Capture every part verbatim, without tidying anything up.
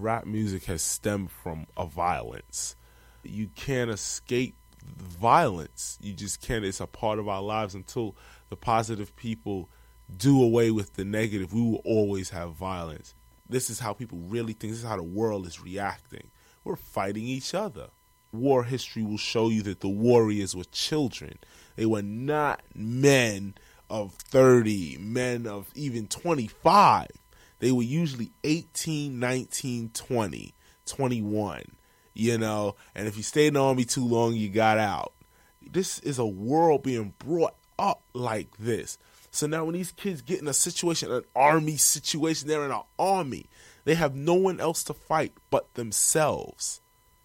rap music has stemmed from a violence. You can't escape violence. You just can't. It's a part of our lives. Until the positive people do away with the negative, we will always have violence. This is how people really think. This is how the world is reacting. We're fighting each other. War history will show you that the warriors were children. They were not men of thirty, men of even twenty-five. They were usually eighteen, nineteen, twenty, twenty-one, you know, and if you stayed in the army too long, you got out. This is a world being brought up like this. So now when these kids get in a situation, an army situation, they're in an army. They have no one else to fight but themselves.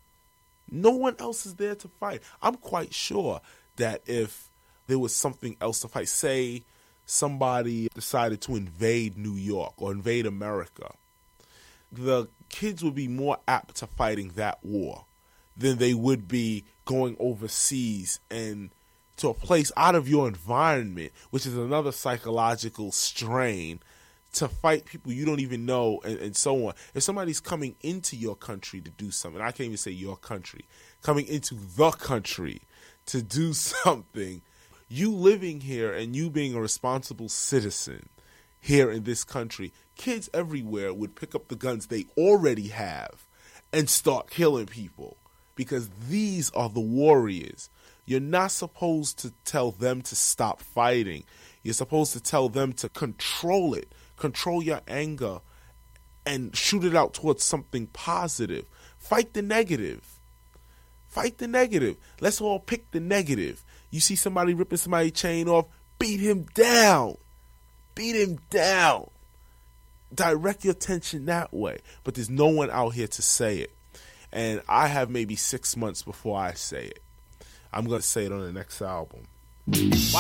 No one else is there to fight. I'm quite sure that if there was something else to fight, say somebody decided to invade New York or invade America, the kids would be more apt to fighting that war than they would be going overseas and to a place out of your environment, which is another psychological strain, to fight people you don't even know, and, and so on. If somebody's coming into your country to do something, I can't even say your country, coming into the country to do something, you living here and you being a responsible citizen here in this country, kids everywhere would pick up the guns they already have and start killing people, because these are the warriors. You're not supposed to tell them to stop fighting. You're supposed to tell them to control it. Control your anger and shoot it out towards something positive. Fight the negative. Fight the negative. Let's all pick the negative. You see somebody ripping somebody's chain off, beat him down. Beat him down. Direct your attention that way. But there's no one out here to say it. And I have maybe six months before I say it. I'm going to say it on the next album. Why